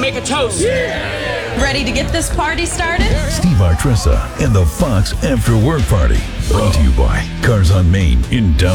make a toast. Ready to get this party started? Steve Artressa and the Fox After Work Party. Brought to you by Cars on Main in downtown.